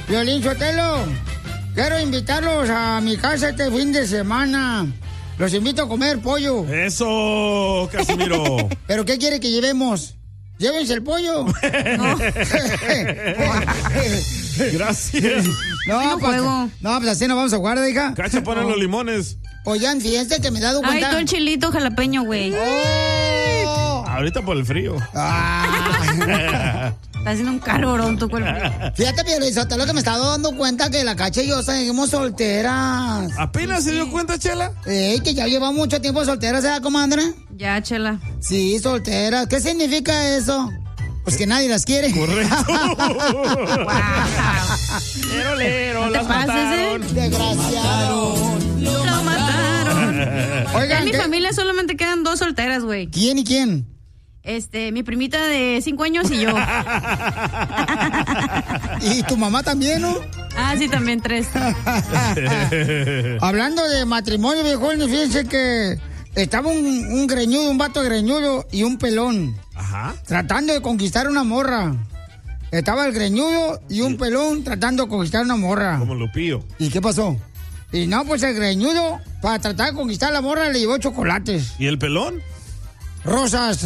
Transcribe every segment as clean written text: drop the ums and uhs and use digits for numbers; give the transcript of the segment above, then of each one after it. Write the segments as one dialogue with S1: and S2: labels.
S1: Piolín Sotelo, quiero invitarlos a mi casa este fin de semana. Los invito a comer pollo.
S2: ¡Eso, Casimiro!
S1: ¿Pero qué quiere que llevemos? Llévense el pollo.
S2: Gracias.
S1: No, pues así no vamos a jugar, hija.
S2: Cacha, ponen los limones.
S1: Oigan, fíjense que me he dado cuenta.
S3: Ay, todo el chilito jalapeño, güey.
S1: Oh.
S2: Ahorita por el frío.
S3: Está haciendo un calorón tu cuerpo.
S1: Fíjate, Piolizotelo, que me estaba dando cuenta que la Cacha y yo seguimos solteras.
S2: ¿Apenas se dio cuenta, Chela?
S1: Que ya lleva mucho tiempo solteras, ¿verdad, comadre?
S3: Ya, Chela.
S1: Sí, solteras. ¿Qué significa eso? Pues que nadie las quiere.
S2: Correcto.
S3: No te pases,
S1: Desgraciado.
S3: Lo mataron.
S1: Oigan,
S3: en mi familia solamente quedan 2 solteras, güey.
S1: ¿Quién y quién?
S3: Mi primita de 5 años y yo.
S1: Y tu mamá también, ¿no?
S3: Ah, sí, también 3.
S1: Hablando de matrimonio, viejones, fíjense que estaba un greñudo, un vato greñudo y un pelón.
S2: Ajá.
S1: Tratando de conquistar una morra. Estaba el greñudo y un pelón tratando de conquistar una morra.
S2: Como Lupillo.
S1: ¿Y qué pasó? Y no, pues el greñudo, para tratar de conquistar a la morra, le llevó chocolates.
S2: ¿Y el pelón?
S1: Rosas.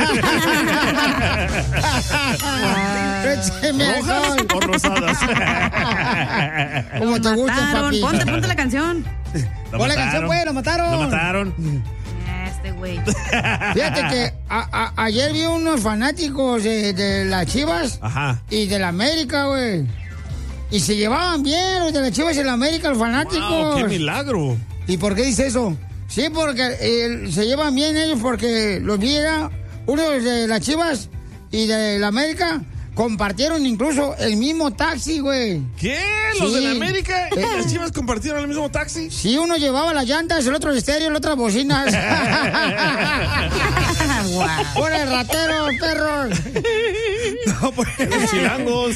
S2: ¿Rojas o rosadas?
S1: Como te gusta, papi.
S3: Ponte la canción.
S1: Pon la canción, pues, lo mataron.
S2: Lo mataron.
S3: Este güey.
S1: Fíjate que ayer vi unos fanáticos de las Chivas.
S2: Ajá.
S1: Y de la América, güey. Y se llevaban bien los de las Chivas y la América, los fanáticos.
S2: Wow, ¡qué milagro!
S1: ¿Y por qué dice eso? Sí, porque se llevan bien ellos porque los vi, uno de las Chivas y de la América compartieron incluso el mismo taxi, güey.
S2: ¿Qué? ¿Los de la América y las Chivas compartieron el mismo taxi?
S1: Sí, uno llevaba las llantas, el otro el estéreo, el otro bocinas. ¡Por el ratero, perros!
S2: No, pues los chilangos.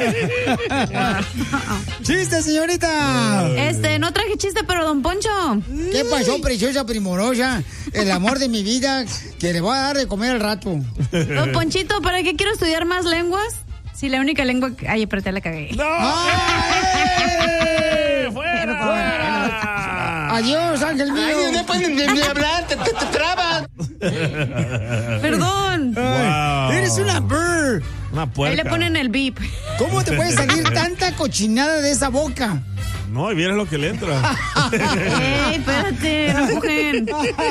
S1: ¡Chiste, señorita!
S3: No traje chiste, pero don Poncho.
S1: ¿Qué pasó, preciosa primorosa? El amor de mi vida que le voy a dar de comer al rato.
S3: Don Ponchito, ¿para qué quiero estudiar más lenguas? Si la única lengua... Ay, pero te la cagué.
S2: ¡No! ¡Fuera!
S1: ¡Adiós, ángel mío!
S4: Ay, no pueden ni hablar, te trabas.
S3: Perdón.
S2: Wow.
S1: ¡Eres una bird!
S2: Una puerca.
S3: Ahí le ponen el beep.
S1: ¿Cómo te puede salir tanta cochinada de esa boca?
S2: No, y vieras lo que le entra.
S3: ¡Ey, espérate! ¡No empujen!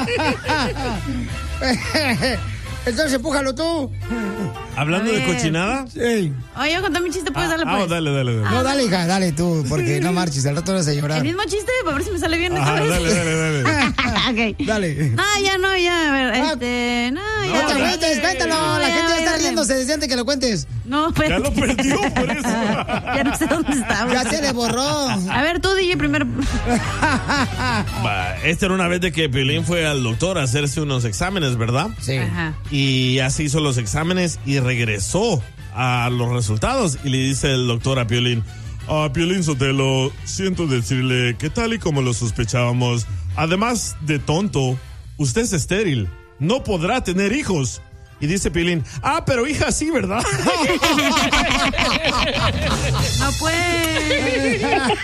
S1: Entonces, empújalo tú.
S2: Hablando de cochinada.
S1: Sí.
S3: Oye, contá mi chiste, pues, dale, pues.
S2: Dale.
S1: No, dale, hija, dale tú, porque no marches, al rato vas a llorar.
S3: ¿El mismo chiste? Para ver si me sale bien
S2: Ajá,
S3: esta vez.
S2: dale.
S3: Ok.
S1: Dale.
S3: No, ya, a ver,
S1: No te
S3: ya.
S1: cuentes, cuéntalo. La gente ya está riéndose desde antes que lo cuentes.
S3: No, pero...
S2: Ya lo perdió por eso.
S3: Ya no sé dónde está.
S1: Ya se le borró.
S3: A ver, tú, DJ, primero.
S2: Esta era una vez de que Piolín fue al doctor a hacerse unos exámenes, ¿verdad?
S1: Sí.
S3: Ajá.
S2: Y ya se hizo los exámenes y regresó a los resultados. Y le dice el doctor a Piolín: Piolín Sotelo, siento decirle que tal y como lo sospechábamos, además de tonto, usted es estéril. No podrá tener hijos. Y dice Piolín: pero hija sí, ¿verdad?
S3: No puede.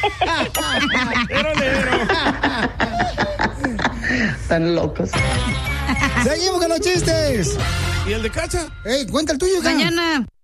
S4: Están locos.
S1: Seguimos con los chistes.
S2: ¿Y el de Cacha?
S1: Ey, cuenta el tuyo, hija.
S3: Mañana.